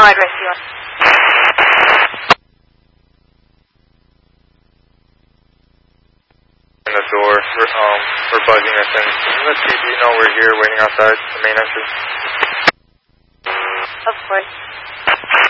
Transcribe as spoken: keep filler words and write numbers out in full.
email address do you want? In the door, we're, um, we're buzzing us in. Can you let P D know we're here waiting outside the main entrance? Of course.